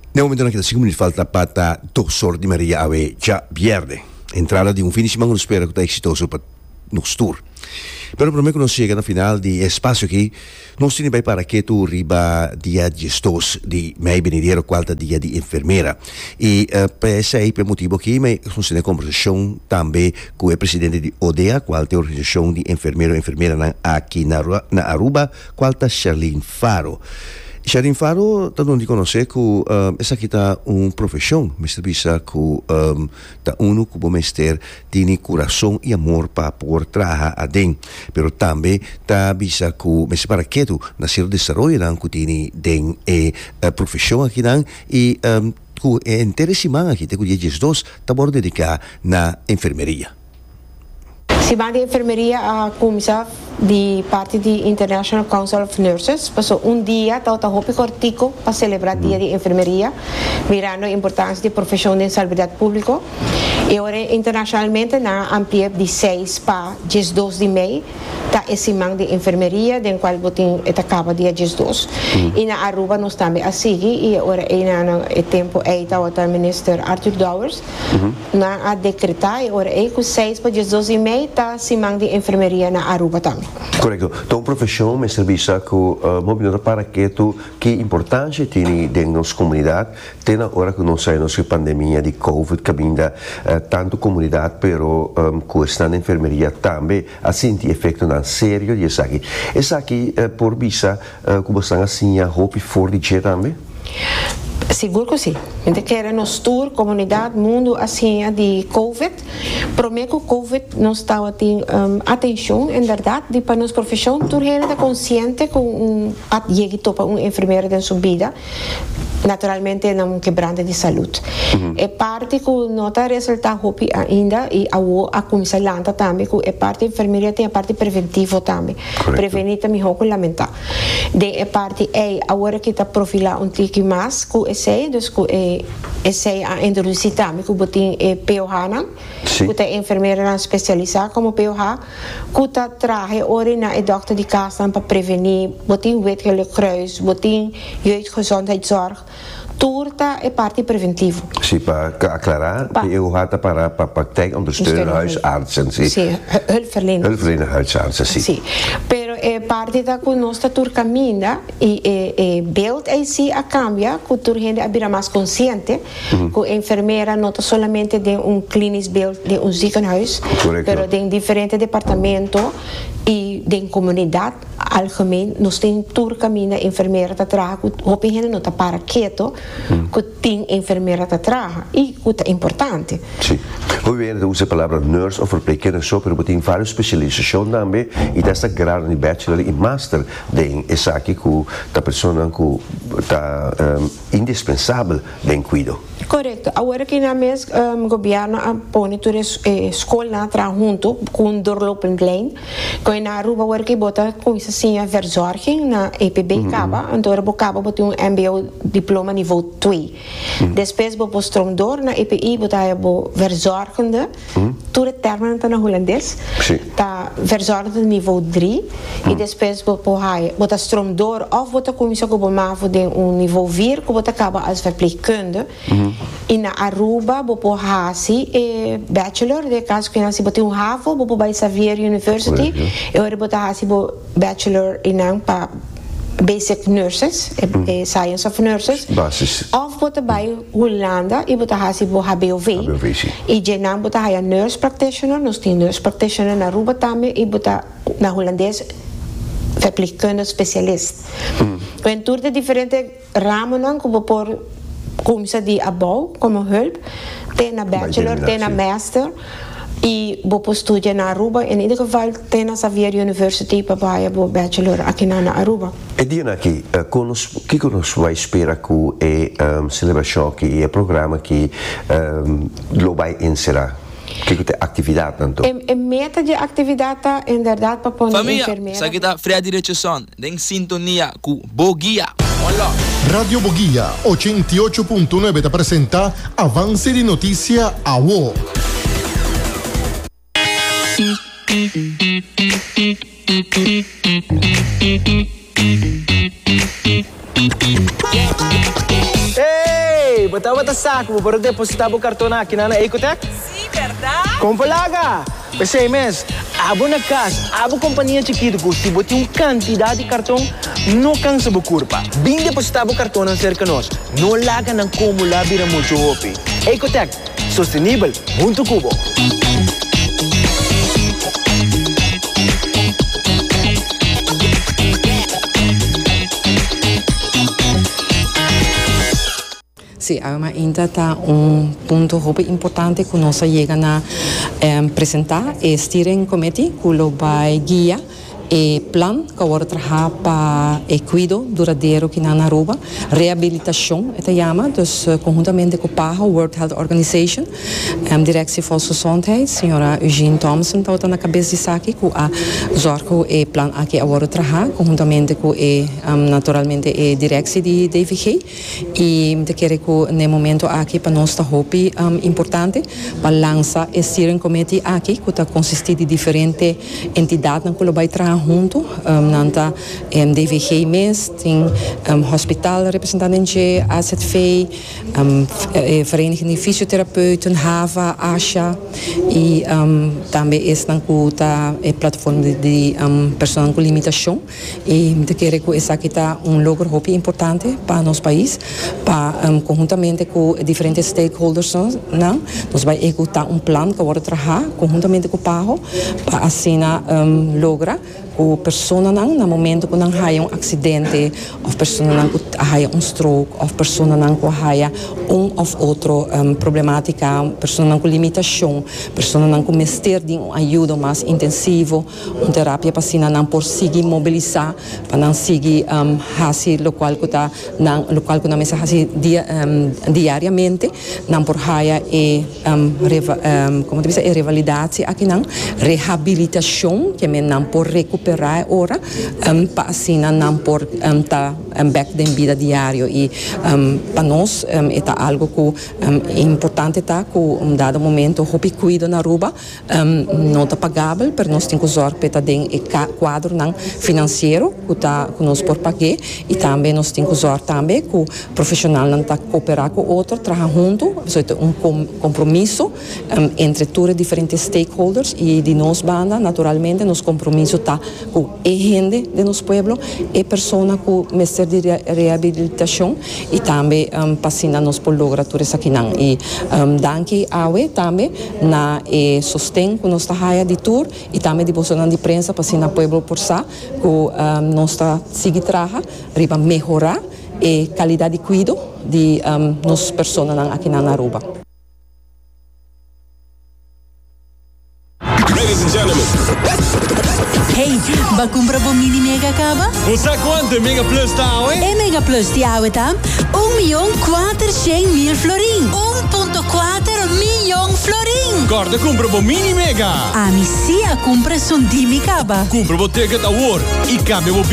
Nel momento in cui si comincia a fare la Dr. Di Maria ave già verde, entrada di un finiscimento non spero che sia exitoso per il tour. Però per me che non sia na final di spazio che non si ne vai para che tu riba dia gestos di mai benedire qualta dia di infermiera e per sei per motivo che me sono in conversazione tambe con il presidente di ODEA qualta organizzazione di infermiera aqui na Aruba qualta Charlene Faro. Charlene Faro non di conosce che essa kita un professione, Mr. Bisa che da uno che mester tiene coração e amor para por trabalhar a den, pero também ta bisa que me separa que tu nascer desarrollo dan que tiene den profissão aqui dan e que é interessante aqui te que dias dos ta bor dedicar na enfermeria. Si va de enfermería a comenzar de parte de International Council of Nurses, pasó un día, está hopi cortico para celebrar el Día de Enfermería, mirando la importancia de profesión de salud pública. Y ahora internacionalmente, na amplia de 6 para 12 de maio, está esse man de enfermería, den cual botin acaba dia 12. E na Aruba nós também a seguir, e agora no tempo está o ministro Arthur Dowers, na a decretar, e agora com 6 para 12 de maio, está esse man de enfermería na Aruba também. Correto. Então, profissão, me serviço que mobilidade para que importância tem dentro da nossa comunidade, tem na hora que nós saímos da pandemia de Covid, que ainda tanto comunidade, pero que está na enfermeria também, a sentir efeito na sério de essa aqui. Essa aqui, por visa, que você assim, a roupa for de também? Seguro que sim. Gente que era nos tour, comunidade, mundo assim de Covid. Para mim que o Covid não estava tendo atenção, em verdade, de para nossa profissão, tu é consciente com chega para uma enfermeira de sua vida. Naturalmente não quebrante de saúde. É parte que nota resulta hopi ainda e a começar lanta também que é parte enfermeira tem a parte preventiva também. Prevenir também é lamentar. De é parte agora que está profilar tique mais que esse dus que esse a introduzir também que botin POH não que tá enfermeira especializada como POH que tá traje ora na dokter de casa para prevenir botin wetgele kruis botin jeugdgezondheidszorg. Turta é parte preventiva. Sim, para aclarar, eu rata para a praktijk ondersteunen huisartsen. Sim, hulpverleners. Hulpverleners, huisartsen, sim. Sim, pero é parte da que nós tur caminha e beeld aí sim a cambia, que tur gente abira mais consciente, que a enfermeira não solamente de clínico beeld de ziekenhuis, pero de diferentes departamentos e de comunidade algemeen, nós tem tur caminha enfermeira tá traga, que a gente não tá para quieto, que tem enfermeira tá traga e que é importante. Sim. Hoje vem usa a palavra nurse ou verpleegkundige só, pero tem várias especializações também e dessa grau de bachelor e master de essa aqui que a pessoa que tá indispensável de cuidado. Correto. Agora que na mes governo põe toda escola tra junto com doorlopendlijn, que na Aruba agora que bota com isso assim a verzorging na EPB Caba, então agora Caba bota MBO diploma nível 2. Depois bota stromdor na EPI bota bo verzorgende, tudo terminante na holandês, tá verzorgende nível 3 e depois bota stromdor of bota comissão que bota de nível 4 que bota Caba als verpleegkundige. E na Aruba, bopo hasi bachelor, de caso que nasi bote HAVO, bopo by Xavier University, e ora bote hasi bo bachelor inang pa basic nurses, science of nurses. Basis. Of bote by Holanda, e bote hasi bo HBOV. E jenang bote haya nurse practitioner, nos tem nurse practitioner na Aruba também, e bote na holandês verpleegkundige specialist. En toer de diferente ramen dan, como por começa de abou como hulp, tem na bachelor, tem na master e vou estudar na Aruba. Em ieder geval tem na Xavier University para o bachelor aqui na Aruba. E diga aqui, que nós vai esperar que é celebração, que é programa que lo vai encerrar? Que é atividade tanto? É meta de atividade em verdade para pôr família. Sa kita freia direção, em sintonia com Boguia. Olá. Radio Boguía 88.9 te presenta Avance de Noticia AWO. Hey! Ei, bota saco para depositar o cartão aqui na Ecotec? Sim, verdade? Compalaga! Pensei, mas, abo na casa, abo companhia chiquita, se botar uma quantidade de cartão, não cansa a curva. Bem depositar o cartão cerca de nós, não laga não como lá vira muito opi. Ecotec, sustentável, muito cubo. Sim, ainda está ponto muito importante que nós chegamos a apresentar o Steering Committee, que vai guiar o plano que vai trabalhar para o cuidado duradouro que na Aruba, reabilitação, então conjuntamente com a World Health Organization, Direção de Gezondheid, senhora Eugene Thompson, está na cabeça de Saki, que a zorgo o plano aqui vai trabalhar, conjuntamente com naturalmente a direção de DVG, e eu quero que no momento aqui para nós está importante para lançar o Steering Committee aqui, que está consiste de diferentes entidades que vai trabalhar junto, nanta DVG MES, tem hospital representante, AZV, Vereniging de Fysiotherapeuten, HAVA, ASHA e também esta a plataforma de pessoas com limitação e eu quero que essa aqui está logro muito importante para nosso país, para conjuntamente com diferentes stakeholders, nós vamos executar plano que vai trabalhar conjuntamente com o PAHO para assim lograr o persona no momento que não há acidente, ou persona que há stroke, ou persona que há ou outro problemática, persona com limitação, persona que mestre de ajuda mais intensiva, terapia para não por seguir mobilizar, para não seguir fazer o qual que não mesa diariamente, não por haya como diz revalidade aqui não, reabilitação que não por recuperar ora para assim não por back da vida diário e para nós é algo que é importante tá que dado momento o cuido na Aruba não está pagável para nós temos que usar para ter quadro não financeiro que nós por pagar e também nós temos que usar também que o profissional não está cooperar com o outro trabalhar junto compromisso entre todos os diferentes stakeholders e de nós banda naturalmente nos compromisso está com a gente de nosso pueblo e pessoa com mestre de reabilitação e também passina nos por lograr tudo isso aqui não e danke awe também na sostém que nós está de tour e também de bolsa de prensa passina pueblo por sa que nós está seguir trabalhar riba melhorar a qualidade de cuido de nos pessoas aqui na Aruba. Ladies and gentlemen. Hey, ba compra bo mini mega caba? Usa quanto Mega Plus tá, E Mega Plus ti awe tam? 1.400.000 florin. 1.4 milhão florin. Guarda, compra bo mini mega. A misia compra son di mi caba. Compra bo ticket award e cabe bo